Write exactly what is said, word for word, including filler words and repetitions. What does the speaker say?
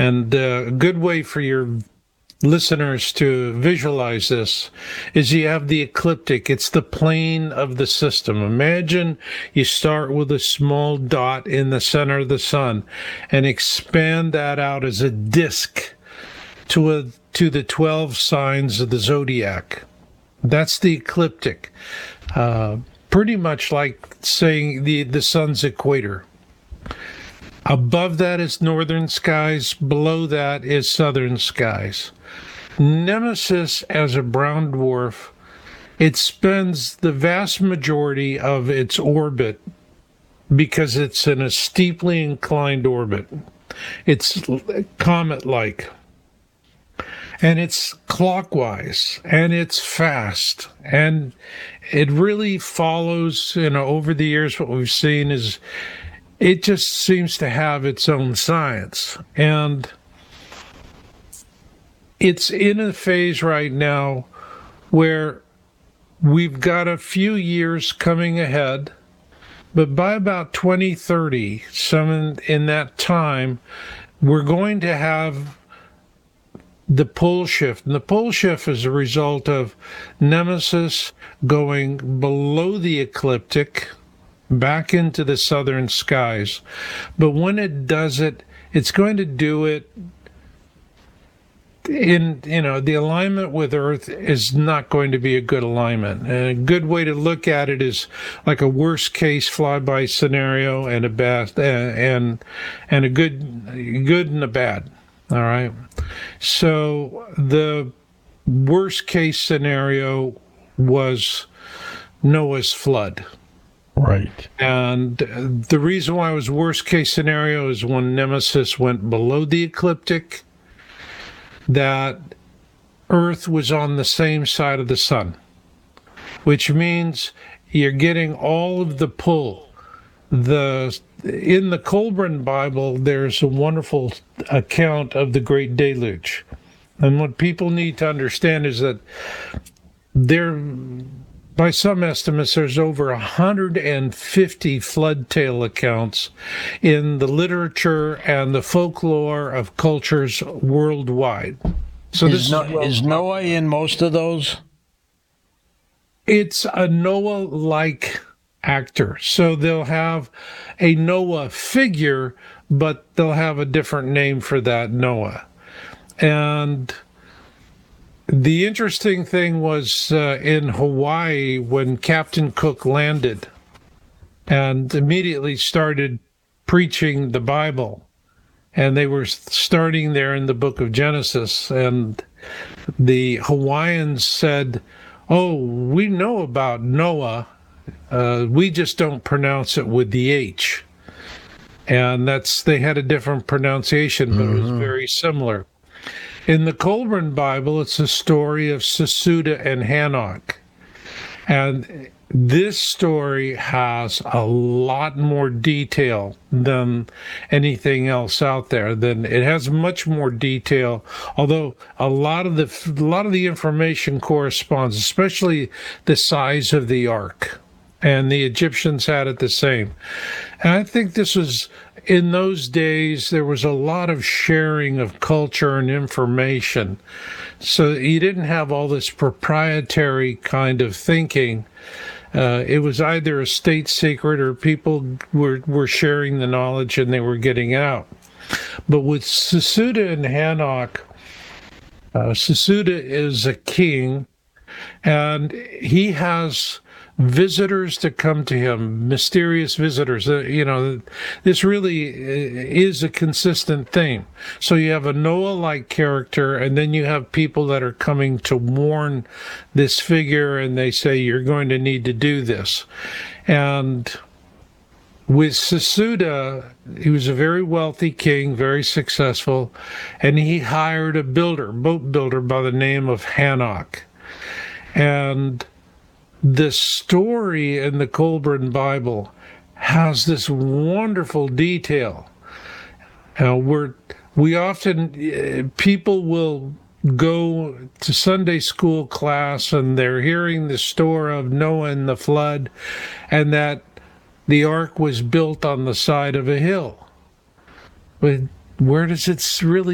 And uh, a good way for your listeners to visualize this is you have the ecliptic. It's the plane of the system. Imagine you start with a small dot in the center of the sun and expand that out as a disk to a to the twelve signs of the zodiac. That's the ecliptic. Uh, pretty much like saying the, the sun's equator. Above that is northern skies. Below that is southern skies. Nemesis, as a brown dwarf, it spends the vast majority of its orbit, because it's in a steeply inclined orbit. It's comet-like. And it's clockwise, and it's fast, and it really follows, you know, over the years what we've seen is it just seems to have its own science. And it's in a phase right now where we've got a few years coming ahead, but by about twenty thirty, some in, in that time, we're going to have the pole shift. And the pole shift is a result of Nemesis going below the ecliptic, back into the southern skies. But when it does it, it's going to do it in, you know, the alignment with Earth is not going to be a good alignment. And a good way to look at it is like a worst case flyby scenario and a bad, and and a good, good and a bad. All right. So the worst case scenario was Noah's flood. Right. And the reason why it was worst case scenario is when Nemesis went below the ecliptic, that Earth was on the same side of the sun, which means you're getting all of the pull. The in the Colburn Bible, there's a wonderful account of the Great Deluge. And what people need to understand is that there, by some estimates, there's over one hundred fifty flood tale accounts in the literature and the folklore of cultures worldwide. So is, this no, is, well, is Noah in most of those? It's a Noah-like actor. So they'll have a Noah figure, but they'll have a different name for that Noah. And the interesting thing was uh, in Hawaii when Captain Cook landed and immediately started preaching the Bible. And they were starting there in the book of Genesis. And the Hawaiians said, "Oh, we know about Noah. Uh, we just don't pronounce it with the H." And that's, they had a different pronunciation, but mm-hmm. it was very similar. In the Colburn Bible, it's a story of Sesuda and Hanok. And this story has a lot more detail than anything else out there. Then it has much more detail, although a lot of the a lot of the information corresponds, especially the size of the ark. And the Egyptians had it the same. And I think this was, in those days, there was a lot of sharing of culture and information. So you didn't have all this proprietary kind of thinking. Uh, it was either a state secret or people were, were sharing the knowledge and they were getting out. But with Sesuda and Hanok, uh, Sesuda is a king, and he has visitors to come to him, mysterious visitors. Uh, you know, this really is a consistent theme. So you have a Noah-like character, and then you have people that are coming to warn this figure, and they say, "You're going to need to do this." And with Sesuda, he was a very wealthy king, very successful, and he hired a builder, boat builder by the name of Hanok. And the story in the Colburn Bible has this wonderful detail. Uh, where we often, uh, people will go to Sunday school class and they're hearing the story of Noah and the flood, and that the ark was built on the side of a hill. But where does it really